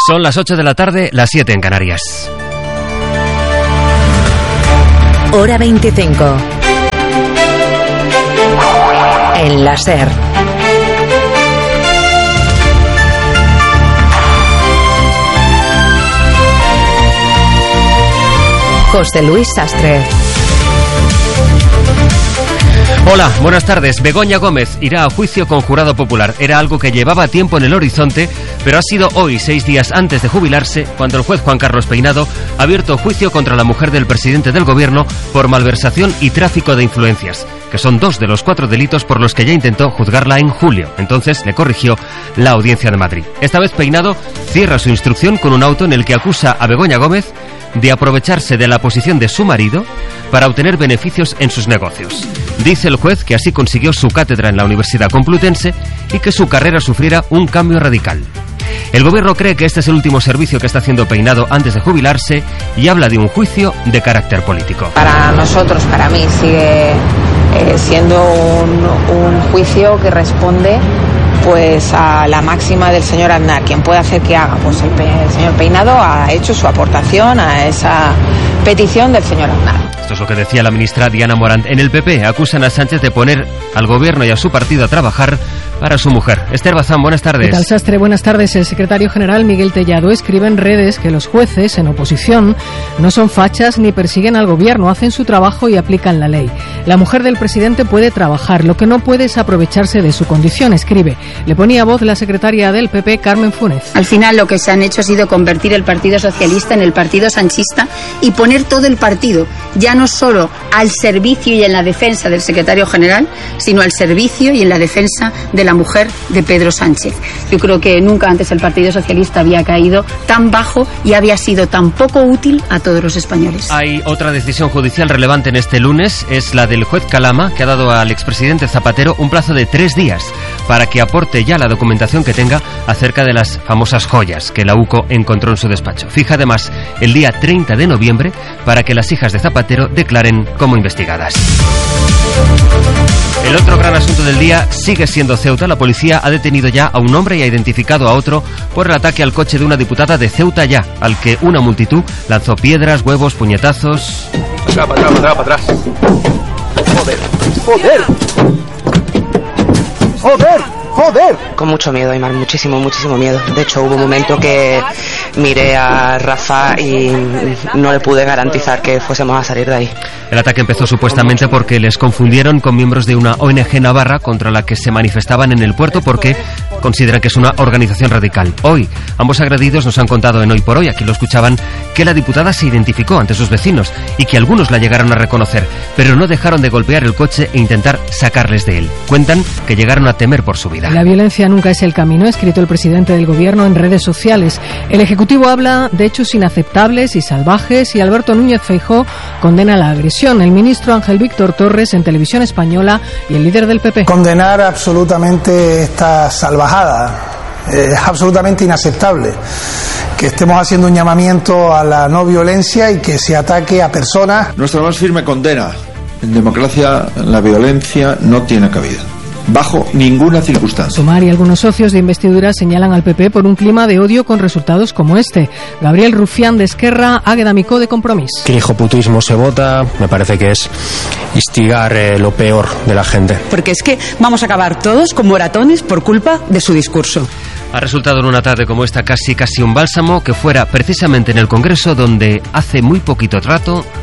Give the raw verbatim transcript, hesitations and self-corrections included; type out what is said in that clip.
Son las ocho de la tarde, las siete en Canarias. Hora veinticinco. En la SER. José Luis Sastre. Hola, buenas tardes. Begoña Gómez irá a juicio con jurado popular. Era algo que llevaba tiempo en el horizonte, pero ha sido hoy, seis días antes de jubilarse, cuando el juez Juan Carlos Peinado ha abierto juicio contra la mujer del presidente del gobierno por malversación y tráfico de influencias, que son dos de los cuatro delitos por los que ya intentó juzgarla en julio. Entonces le corrigió la Audiencia de Madrid. Esta vez Peinado cierra su instrucción con un auto en el que acusa a Begoña Gómez de aprovecharse de la posición de su marido para obtener beneficios en sus negocios. Dice el juez que así consiguió su cátedra en la Universidad Complutense y que su carrera sufriera un cambio radical. El gobierno cree que este es el último servicio que está haciendo Peinado antes de jubilarse y habla de un juicio de carácter político. Para nosotros, para mí, sigue eh, siendo un, un juicio que responde pues a la máxima del señor Aznar. ¿Quién puede hacer que haga? Pues el, pe- el señor Peinado ha hecho su aportación a esa petición del señor Aznar. Esto es lo que decía la ministra Diana Morant. En el P P acusan a Sánchez de poner al gobierno y a su partido a trabajar para su mujer. Esther Bazán, buenas tardes. ¿Qué tal, Sastre? Buenas tardes. El secretario general Miguel Tellado escribe en redes que los jueces en oposición no son fachas ni persiguen al gobierno, hacen su trabajo y aplican la ley. La mujer del presidente puede trabajar, lo que no puede es aprovecharse de su condición, escribe. Le ponía voz la secretaria del P P, Carmen Funes. Al final lo que se han hecho ha sido convertir el Partido Socialista en el Partido Sanchista y poner todo el partido, ya no solo al servicio y en la defensa del secretario general, sino al servicio y en la defensa de la mujer de Pedro Sánchez. Yo creo que nunca antes el Partido Socialista había caído tan bajo y había sido tan poco útil a todos los españoles. Hay otra decisión judicial relevante en este lunes, es la del juez Calama, que ha dado al expresidente Zapatero un plazo de tres días para que aporte ya la documentación que tenga acerca de las famosas joyas que la U C O encontró en su despacho. Fija además el día treinta de noviembre para que las hijas de Zapatero declaren como investigadas. El otro gran asunto del día sigue siendo Ceuta. La policía ha detenido ya a un hombre y ha identificado a otro por el ataque al coche de una diputada de Ceuta Ya, al que una multitud lanzó piedras, huevos, puñetazos. Para atrás, para atrás, para atrás. Joder, joder. Joder, joder. Con mucho miedo, Aymar, muchísimo, muchísimo miedo. De hecho, hubo un momento que miré a Rafa y no le pude garantizar que fuésemos a salir de ahí. El ataque empezó supuestamente porque les confundieron con miembros de una O N G navarra contra la que se manifestaban en el puerto porque consideran que es una organización radical. Hoy, ambos agredidos nos han contado en Hoy por Hoy, aquí lo escuchaban, que la diputada se identificó ante sus vecinos y que algunos la llegaron a reconocer, pero no dejaron de golpear el coche e intentar sacarles de él. Cuentan que llegaron a temer por su vida. La violencia nunca es el camino, ha escrito el presidente del gobierno en redes sociales. El Ejecutivo habla de hechos inaceptables y salvajes y Alberto Núñez Feijóo condena la agresión. El ministro Ángel Víctor Torres en Televisión Española y el líder del P P. Condenar absolutamente esta salvajada. Es absolutamente inaceptable que estemos haciendo un llamamiento a la no violencia y que se ataque a personas. Nuestra más firme condena. En democracia la violencia no tiene cabida, bajo ninguna circunstancia. Sumar y algunos socios de investidura señalan al P P por un clima de odio con resultados como este. Gabriel Rufián de Esquerra, Águeda Micó de Compromís. Que el hijoputismo se vota, me parece que es instigar eh, lo peor de la gente. Porque es que vamos a acabar todos con moratones por culpa de su discurso. Ha resultado en una tarde como esta casi casi un bálsamo que fuera precisamente en el Congreso donde hace muy poquito rato